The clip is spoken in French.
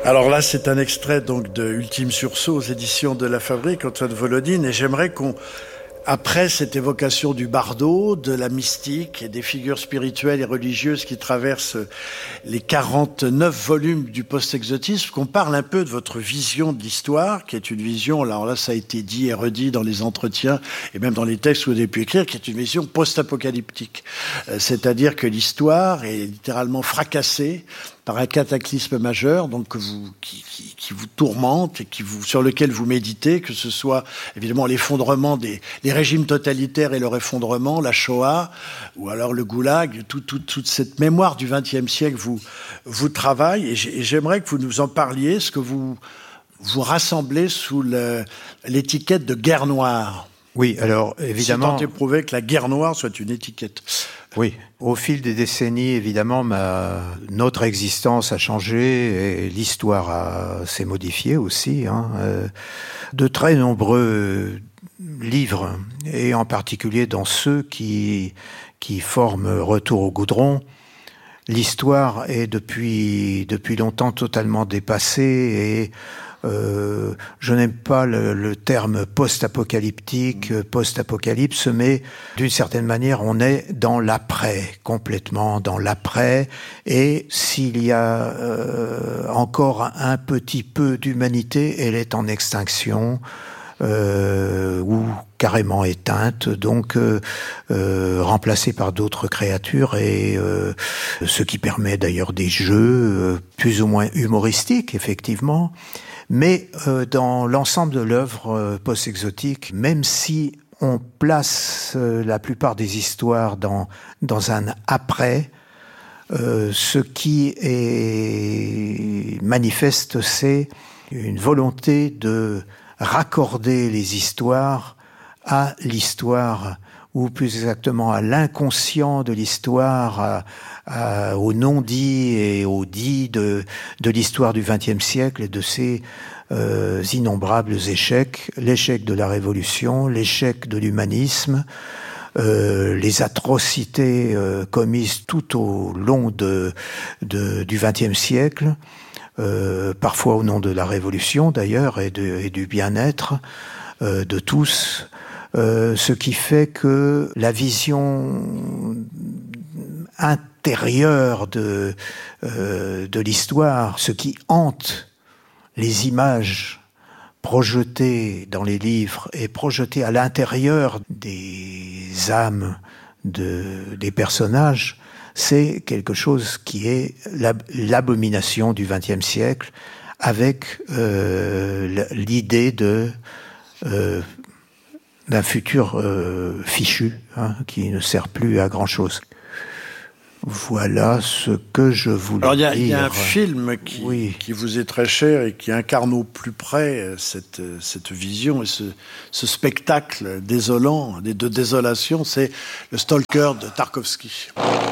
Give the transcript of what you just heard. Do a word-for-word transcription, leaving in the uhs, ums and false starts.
Alors là, c'est un extrait donc de Ultime Sursaut aux éditions de La Fabrique, Antoine Volodine, et j'aimerais qu'on, après cette évocation du bardo, de la mystique et des figures spirituelles et religieuses qui traversent les quarante-neuf volumes du post-exotisme, qu'on parle un peu de votre vision de l'histoire, qui est une vision, alors là ça a été dit et redit dans les entretiens et même dans les textes que vous avez pu écrire, qui est une vision post-apocalyptique. Euh, c'est-à-dire que l'histoire est littéralement fracassée par un cataclysme majeur, donc que vous, qui, qui, qui vous tourmente et qui vous, sur lequel vous méditez, que ce soit évidemment l'effondrement des les régimes totalitaires et leur effondrement, la Shoah, ou alors le Goulag, tout, tout, toute cette mémoire du vingtième siècle vous, vous travaille, et j'aimerais que vous nous en parliez, ce que vous, vous rassemblez sous le, l'étiquette de guerre noire. Oui, alors évidemment... Si tant est prouvé que la guerre noire soit une étiquette. Oui, au fil des décennies, évidemment, ma, notre existence a changé et l'histoire a, s'est modifiée aussi. Hein. Euh, de très nombreux livres, et en particulier dans ceux qui, qui forment Retour au goudron, l'histoire est depuis, depuis longtemps totalement dépassée et Euh, je n'aime pas le, le terme post-apocalyptique, post-apocalypse, mais d'une certaine manière, on est dans l'après, complètement dans l'après. Et s'il y a euh, encore un petit peu d'humanité, elle est en extinction. Euh, ou carrément éteinte, donc euh, euh, remplacée par d'autres créatures, et euh, ce qui permet d'ailleurs des jeux euh, plus ou moins humoristiques, effectivement. Mais euh, dans l'ensemble de l'œuvre euh, post-exotique, même si on place euh, la plupart des histoires dans, dans un après, euh, ce qui est manifeste, c'est une volonté de raccorder les histoires à l'histoire, ou plus exactement à l'inconscient de l'histoire, à, à, au non-dit et au dit de, de l'histoire du vingtième siècle et de ses euh, innombrables échecs, l'échec de la Révolution, l'échec de l'humanisme, euh, les atrocités euh, commises tout au long de, de, du vingtième siècle, Euh, parfois au nom de la Révolution d'ailleurs et, de, et du bien-être euh, de tous, euh, ce qui fait que la vision intérieure de, euh, de l'histoire, ce qui hante les images projetées dans les livres et projetées à l'intérieur des âmes de, des personnages, c'est quelque chose qui est l'ab- l'abomination du vingtième siècle, avec euh, l'idée de euh, d'un futur euh, fichu, hein, qui ne sert plus à grand chose. Voilà ce que je voulais Alors, il y a, dire. il y a un film qui, oui. qui vous est très cher et qui incarne au plus près cette, cette vision et ce, ce spectacle désolant, de désolation, c'est Le Stalker de Tarkovsky.